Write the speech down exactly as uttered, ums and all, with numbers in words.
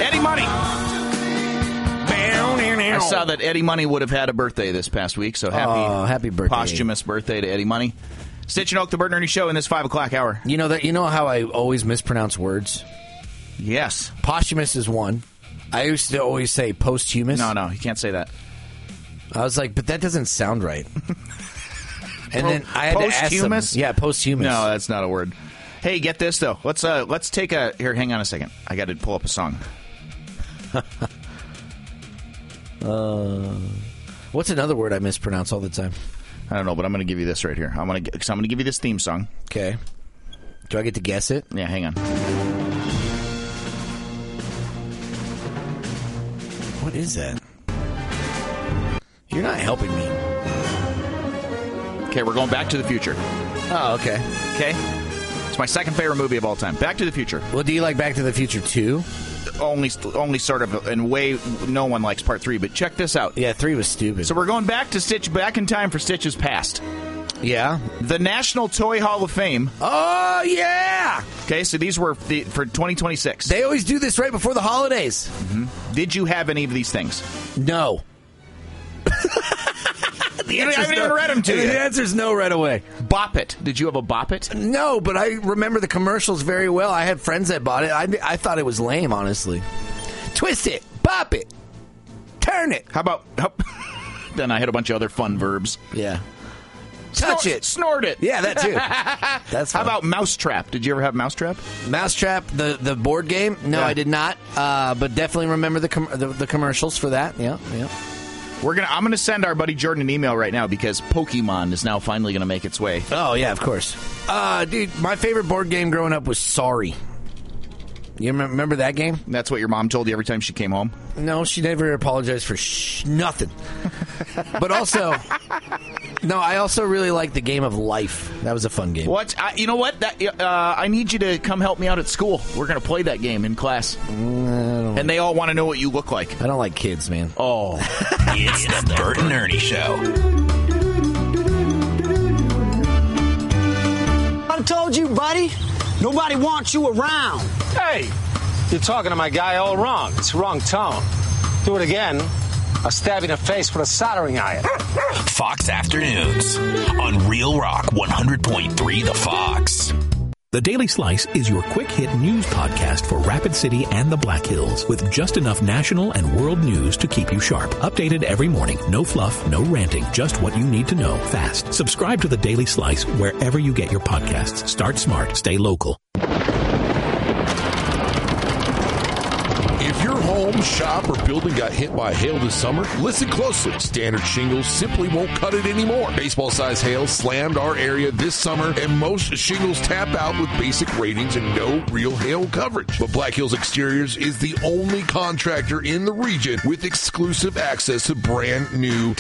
Eddie Money. I saw that Eddie Money would have had a birthday this past week, so happy, oh, happy birthday. posthumous birthday to Eddie Money. Stitch and Oak, the Bert and Ernie Show in this five o'clock hour. You know that. You know how I always mispronounce words? Yes. Posthumous is one. I used to always say posthumous. No, no, you can't say that. I was like, but that doesn't sound right. And then I had posthumous? to ask them. Yeah, posthumous. No, that's not a word. Hey, get this though. Let's uh, let's take a here. Hang on a second. I got to pull up a song. uh, what's another word I mispronounce all the time? I don't know, but I'm going to give you this right here. I'm going to I'm going to give you this theme song. Okay. Do I get to guess it? Yeah, hang on. What is that? You're not helping me. Okay, we're going Back to the Future. Oh, okay. Okay. It's my second favorite movie of all time. Back to the Future. Well, do you like Back to the Future two? Only, only sort of, in a way, no one likes part three, but check this out. Yeah, three was stupid. So we're going back to Stitch, back in time for Stitch's past. Yeah. The National Toy Hall of Fame. Oh, yeah! Okay, so these were the, for twenty twenty-six. They always do this right before the holidays. Mm-hmm. Did you have any of these things? No. You haven't even read them to you. The answer's no right away. Bop It. Did you have a Bop It? No, but I remember the commercials very well. I had friends that bought it. I, I thought it was lame, honestly. Twist it. Bop it. Turn it. How about... How, then I had a bunch of other fun verbs. Yeah. Touch Snort, it. Snort it. Yeah, that too. That's fun. How about Mousetrap? Did you ever have Mousetrap? Mousetrap, the, the board game? No, yeah. I did not. Uh, but definitely remember the, com- the the commercials for that. Yeah, yeah. We're gonna. I'm gonna send our buddy Jordan an email right now because Pokemon is now finally gonna make its way. Oh yeah, of course. Uh, dude, my favorite board game growing up was Sorry. You remember that game? That's what your mom told you every time she came home? No, she never apologized for sh- nothing. But also, no, I also really like the game of Life. That was a fun game. What? I, you know what? That, uh, I need you to come help me out at school. We're going to play that game in class. Mm, and they all want to know what you look like. I don't like kids, man. Oh. It's the Bert and Ernie Show. I told you, buddy. Nobody wants you around. Hey, you're talking to my guy all wrong. It's wrong tone. Do it again. I'll stab you in the face with a soldering iron. Fox Afternoons on Real Rock one hundred point three The Fox. The Daily Slice is your quick-hit news podcast for Rapid City and the Black Hills, with just enough national and world news to keep you sharp. Updated every morning. No fluff, no ranting, just what you need to know fast. Subscribe to The Daily Slice wherever you get your podcasts. Start smart. Stay local. If your home, shop, or building got hit by hail this summer, listen closely. Standard shingles simply won't cut it anymore. Baseball-sized hail slammed our area this summer, and most shingles tap out with basic ratings and no real hail coverage. But Black Hills Exteriors is the only contractor in the region with exclusive access to brand new